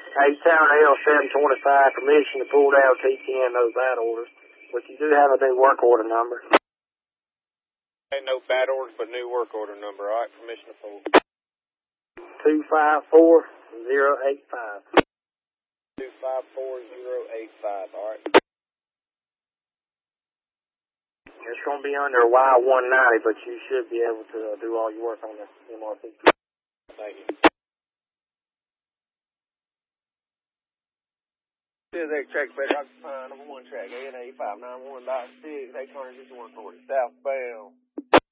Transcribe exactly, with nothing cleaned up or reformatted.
Hey, Town L seven twenty-five, permission to pull down T ten, those bad orders. But you do have a new work order number. Ain't no bad orders, but new work order number. All right, permission to pull. two five four zero eight five. two five four zero eight five, all right. It's going to be under Y one ninety, but you should be able to uh, do all your work on the M R P. Thank you. This is track better occupying number one track, A N A five nine one dot six, eight hundred, just one forty, southbound.